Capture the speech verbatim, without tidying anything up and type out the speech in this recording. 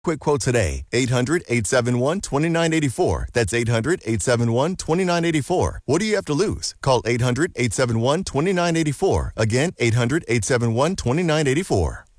Quick quote today. eight hundred, eight seven one, two nine eight four. That's eight hundred, eight seven one, two nine eight four. What do you have to lose? Call eight hundred, eight seven one, two nine eight four. Again, eight hundred, eight seven one, two nine eight four.